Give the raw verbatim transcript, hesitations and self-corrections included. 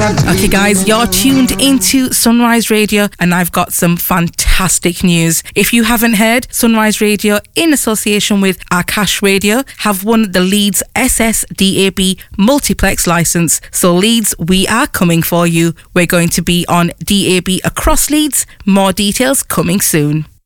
Okay guys, you're tuned into Sunrise Radio and I've got some fantastic news. If you haven't heard, Sunrise Radio in association with Akash Radio have won the Leeds S S D A B multiplex license. So Leeds, we are coming for you. We're going to be on D A B across Leeds. More details coming soon.